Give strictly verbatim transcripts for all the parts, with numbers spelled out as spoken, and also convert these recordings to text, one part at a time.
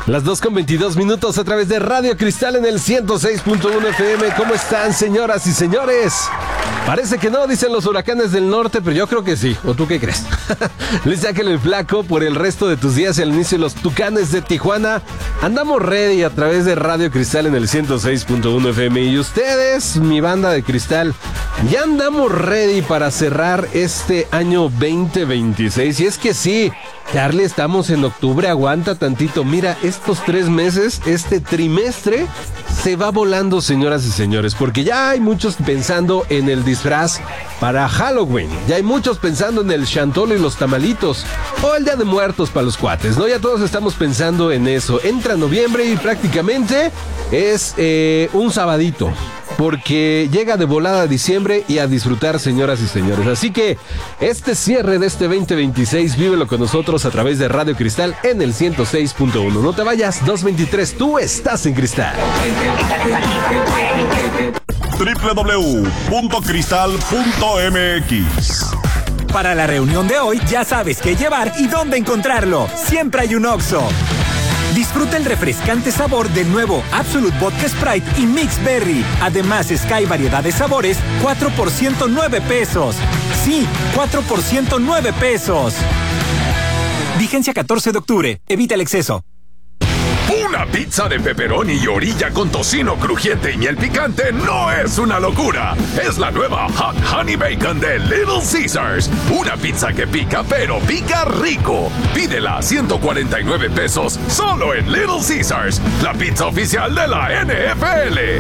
Las dos con veintidós minutos a través de Radio Cristal en el ciento seis punto uno F M. ¿Cómo están, señoras y señores? Parece que no, dicen los huracanes del norte, pero yo creo que sí. ¿O tú qué crees? Les Ángel el Flaco por el resto de tus días y al inicio de los Tucanes de Tijuana. Andamos ready a través de Radio Cristal en el ciento seis punto uno F M. Y ustedes, mi banda de Cristal, ya andamos ready para cerrar este año veinte veintiséis. Y es que sí, Charlie, estamos en octubre, aguanta tantito. Mira, estos tres meses, este trimestre, se va volando, señoras y señores, porque ya hay muchos pensando en el disfraz para Halloween. Ya hay muchos pensando en el chantolo y los tamalitos, o el Día de Muertos para los cuates, ¿no? Ya todos estamos pensando en eso. Entra noviembre y prácticamente es eh, un sabadito, porque llega de volada a diciembre y a disfrutar, señoras y señores. Así que este cierre de este veinte veintiséis, vívelo con nosotros a través de Radio Cristal en el ciento seis punto uno. No te vayas, dos veintitrés, tú estás en Cristal. doble u doble u doble u punto cristal punto m x. Para la reunión de hoy ya sabes qué llevar y dónde encontrarlo. Siempre hay un Oxxo. Disfruta el refrescante sabor del nuevo Absolute Vodka Sprite y Mix Berry. Además, Sky variedad de sabores, cuatro por ciento nueve pesos. Sí, cuatro por ciento nueve pesos. Vigencia catorce de octubre. Evita el exceso. Una pizza de pepperoni y orilla con tocino crujiente y miel picante no es una locura. Es la nueva Hot Honey Bacon de Little Caesars. Una pizza que pica, pero pica rico. Pídela a ciento cuarenta y nueve pesos solo en Little Caesars, la pizza oficial de la N F L.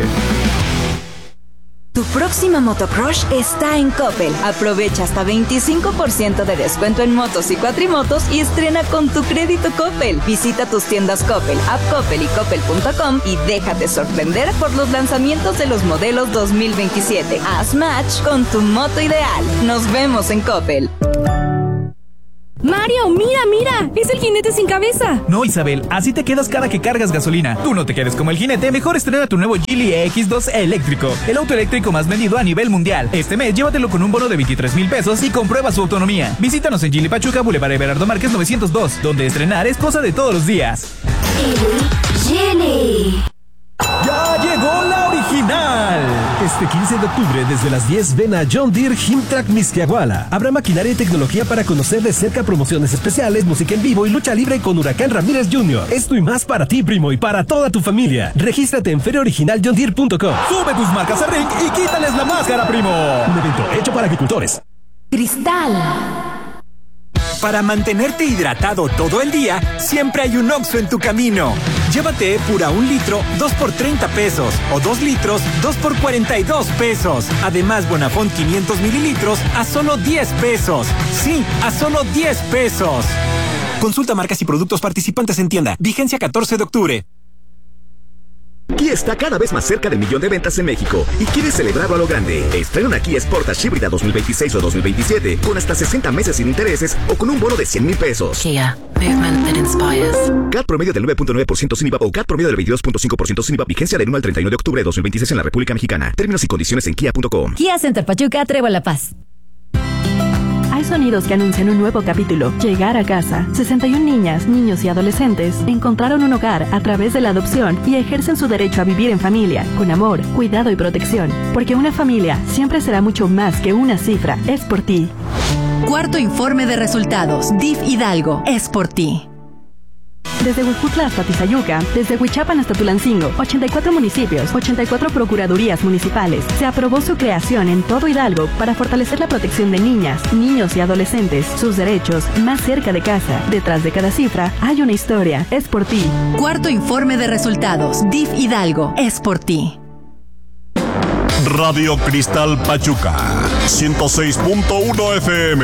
Tu próxima motocrush está en Coppel. Aprovecha hasta veinticinco por ciento de descuento en motos y cuatrimotos y estrena con tu crédito Coppel. Visita tus tiendas Coppel, App Coppel y Coppel punto com y déjate sorprender por los lanzamientos de los modelos dos mil veintisiete. Haz match con tu moto ideal. Nos vemos en Coppel. Mario, mira, mira, es el jinete sin cabeza. No, Isabel, así te quedas cada que cargas gasolina. Tú no te quedes como el jinete, mejor estrena tu nuevo Geely E X dos eléctrico, el auto eléctrico más vendido a nivel mundial. Este mes llévatelo con un bono de veintitrés mil pesos y comprueba su autonomía. Visítanos en Geely Pachuca, Boulevard Everardo Márquez novecientos dos, donde estrenar es cosa de todos los días. Geely. ¡Ya llegó la original! Este quince de octubre, desde las diez, ven a John Deere Himtrack Mixquiahuala. Habrá maquinaria y tecnología para conocer de cerca, promociones especiales, música en vivo y lucha libre con Huracán Ramírez junior Esto y más para ti, primo, y para toda tu familia. Regístrate en feria original john deere punto com. Sube tus marcas a Ring y quítales la máscara, primo. Un evento hecho para agricultores. Cristal. Para mantenerte hidratado todo el día, siempre hay un Oxxo en tu camino. Llévate Epura un litro, dos por treinta pesos. O dos litros, dos por cuarenta y dos pesos. Además, Bonafont quinientos mililitros a solo diez pesos. Sí, a solo diez pesos. Consulta marcas y productos participantes en tienda. Vigencia catorce de octubre. Kia está cada vez más cerca del millón de ventas en México y quiere celebrarlo a lo grande. Estrena una Kia Sportage híbrida dos mil veintiséis o dos mil veintisiete con hasta sesenta meses sin intereses o con un bono de cien mil pesos. Kia, movement that inspires. C A T promedio del nueve punto nueve por ciento sin I V A o C A T promedio del veintidós punto cinco por ciento sin I V A. Vigencia del uno al treinta y uno de octubre de dos mil veintiséis en la República Mexicana. Términos y condiciones en kia punto com. Kia Center Pachuca, Trébol La Paz. Hay sonidos que anuncian un nuevo capítulo. Llegar a casa. sesenta y una niñas, niños y adolescentes encontraron un hogar a través de la adopción y ejercen su derecho a vivir en familia, con amor, cuidado y protección. Porque una familia siempre será mucho más que una cifra. Es por ti. Cuarto informe de resultados. D I F Hidalgo. Es por ti. Desde Huejutla hasta Tizayuca, desde Huichapan hasta Tulancingo, ochenta y cuatro municipios, ochenta y cuatro procuradurías municipales. Se aprobó su creación en todo Hidalgo para fortalecer la protección de niñas, niños y adolescentes, sus derechos más cerca de casa. Detrás de cada cifra hay una historia. Es por ti. Cuarto informe de resultados. D I F Hidalgo. Es por ti. Radio Cristal Pachuca, ciento seis punto uno F M.